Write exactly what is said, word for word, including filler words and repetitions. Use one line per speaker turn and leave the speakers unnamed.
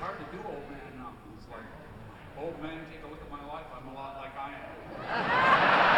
hard to do old man now. It's like, old men, take a look at my life. I'm a lot like I am.